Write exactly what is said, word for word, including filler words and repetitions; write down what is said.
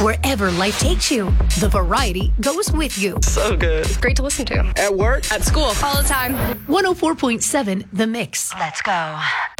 Wherever life takes you, the variety goes with you. So good. Great to listen to. At work. At school. All the time. one oh four point seven The Mix. Let's go.